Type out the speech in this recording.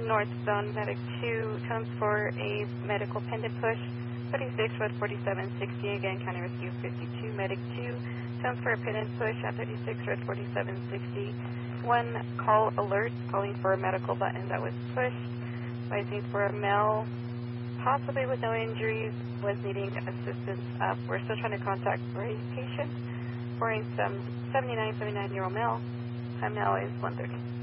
North Zone, Medic 2, comes for a medical pendant push, 36 Red 4760, again, County Rescue 52, Medic 2, comes for a pendant push at 36 Red 4760. One call alert, calling for a medical button that was pushed, advising for a male, possibly with no injuries, was needing assistance up. We're still trying to contact for a patient, for some 79-year-old male. Time now is 1:30.